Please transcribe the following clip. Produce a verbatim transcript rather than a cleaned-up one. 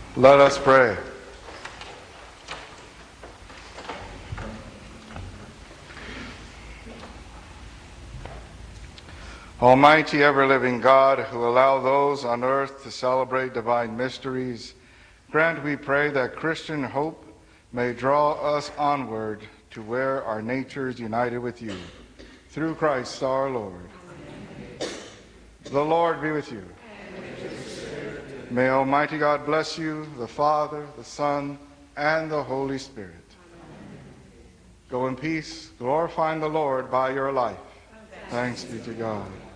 Let us pray. Almighty ever-living God, who allow those on earth to celebrate divine mysteries, grant, we pray, that Christian hope may draw us onward to where our nature is united with you. Through Christ our Lord. Amen. The Lord be with you. And with your spirit. May Almighty God bless you, the Father, the Son, and the Holy Spirit. Amen. Go in peace, glorifying the Lord by your life. Thanks be to God.